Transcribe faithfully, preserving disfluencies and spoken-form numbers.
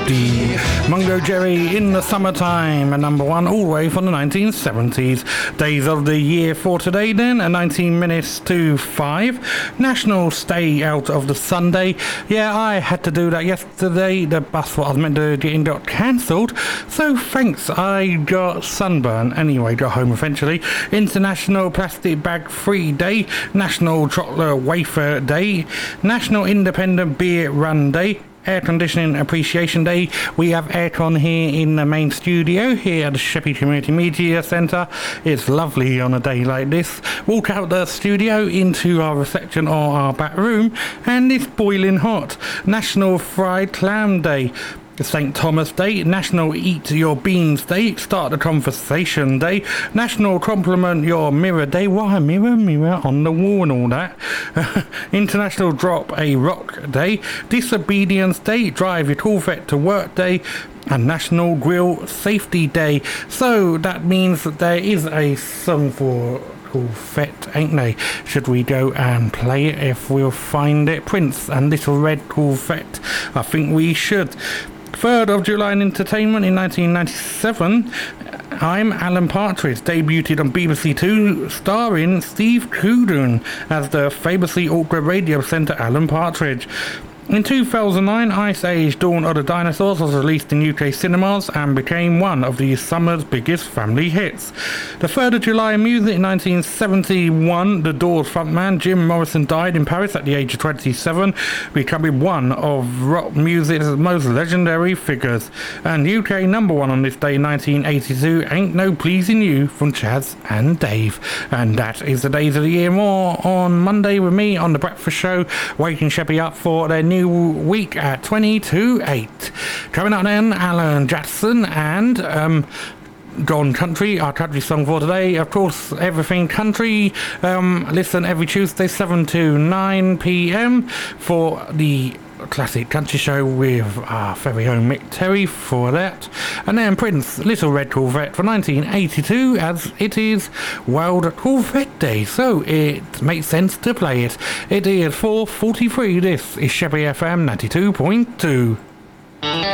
fifty. Mungo Jerry in the Summertime, a number one all the way from the nineteen seventies. Days of the year for today then, at nineteen minutes to five. National Stay Out of the Sunday. Yeah, I had to do that yesterday. The bus what I was meant to get in got cancelled. So thanks, I got sunburn. Anyway, got home eventually. International Plastic Bag Free Day. National Chocolate Wafer Day. National Independent Beer Run Day. Air Conditioning Appreciation Day. We have aircon here in the main studio here at the Sheppey Community Media Centre. It's lovely on a day like this. Walk out the studio into our reception or our back room and it's boiling hot. National Fried Clam Day. Saint Thomas Day, National Eat Your Beans Day, Start the Conversation Day, National Compliment Your Mirror Day, why mirror, mirror on the wall and all that, International Drop a Rock Day, Disobedience Day, Drive Your Corvette to Work Day, and National Grill Safety Day. So that means that there is a song for Corvette, ain't they? Should we go and play it if we'll find it? Prince and Little Red Corvette. I think we should. third of July in entertainment in nineteen ninety-seven, I'm Alan Partridge debuted on B B C Two, starring Steve Coogan as the famously awkward radio presenter Alan Partridge. In two thousand nine, Ice Age Dawn of the Dinosaurs was released in U K cinemas and became one of the summer's biggest family hits. The third of July in music in nineteen seventy-one, The Doors frontman Jim Morrison died in Paris at the age of twenty-seven, becoming one of rock music's most legendary figures. And U K number one on this day in nineteen eighty-two, Ain't No Pleasing You from Chaz and Dave. And that is the days of the year. More on Monday with me on The Breakfast Show, waking Sheppey up for their new week at twenty to eight. Coming up then, Alan Jackson and um Gone Country, our country song for today. Of course, everything country. Um listen every Tuesday seven to nine p.m. for the classic country show with our very own Mick Terry for that. And then Prince, Little Red Corvette for nineteen eighty-two, as it is World Corvette Day, so it makes sense to play it. It is four forty-three. This is Sheppey F M ninety-two point two.